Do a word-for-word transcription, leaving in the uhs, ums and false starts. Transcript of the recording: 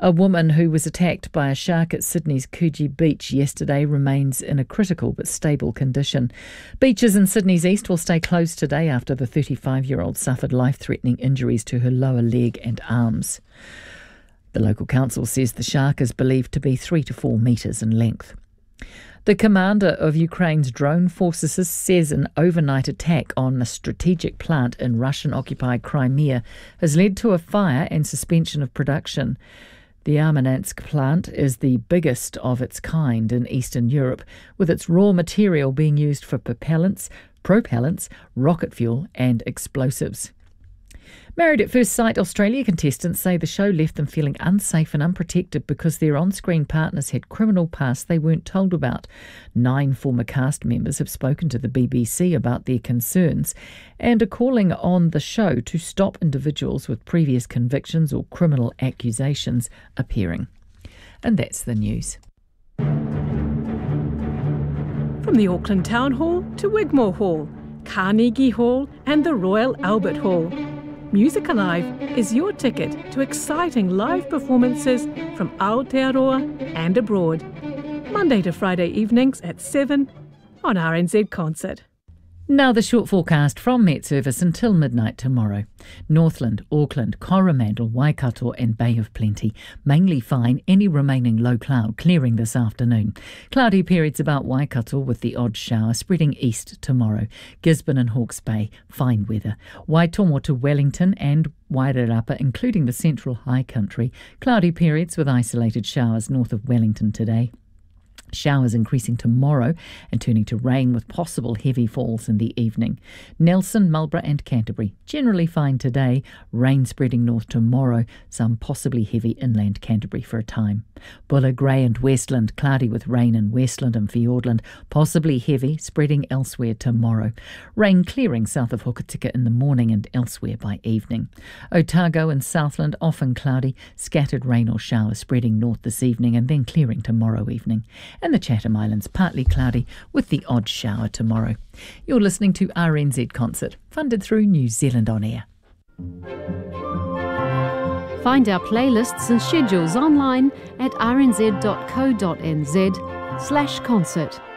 A woman who was attacked by a shark at Sydney's Coogee Beach yesterday remains in a critical but stable condition. Beaches in Sydney's east will stay closed today after the thirty-five-year-old suffered life-threatening injuries to her lower leg and arms. The local council says the shark is believed to be three to four metres in length. The commander of Ukraine's drone forces says an overnight attack on a strategic plant in Russian-occupied Crimea has led to a fire and suspension of production. The Armayansk plant is the biggest of its kind in Eastern Europe, with its raw material being used for propellants, propellants, rocket fuel and explosives. Married at First Sight Australia contestants say the show left them feeling unsafe and unprotected because their on-screen partners had criminal pasts they weren't told about. Nine former cast members have spoken to the B B C about their concerns and are calling on the show to stop individuals with previous convictions or criminal accusations appearing. And that's the news. From the Auckland Town Hall to Wigmore Hall, Carnegie Hall and the Royal Albert Hall, Music Alive is your ticket to exciting live performances from Aotearoa and abroad. Monday to Friday evenings at seven on R N Z Concert. Now the short forecast from Met Service until midnight tomorrow. Northland, Auckland, Coromandel, Waikato and Bay of Plenty. Mainly fine, any remaining low cloud clearing this afternoon. Cloudy periods about Waikato with the odd shower spreading east tomorrow. Gisborne and Hawke's Bay, fine weather. Waitomo to Wellington and Wairarapa, including the central high country. Cloudy periods with isolated showers north of Wellington today. Showers increasing tomorrow and turning to rain with possible heavy falls in the evening. Nelson, Marlborough and Canterbury, generally fine today. Rain spreading north tomorrow, some possibly heavy inland Canterbury for a time. Buller, Grey and Westland, cloudy with rain in Westland and Fiordland, possibly heavy, spreading elsewhere tomorrow. Rain clearing south of Hokitika in the morning and elsewhere by evening. Otago and Southland, often cloudy, scattered rain or showers spreading north this evening and then clearing tomorrow evening. And the Chatham Islands partly cloudy with the odd shower tomorrow. You're listening to R N Z Concert, funded through New Zealand On Air. Find our playlists and schedules online at r n z dot co dot n z slash concert.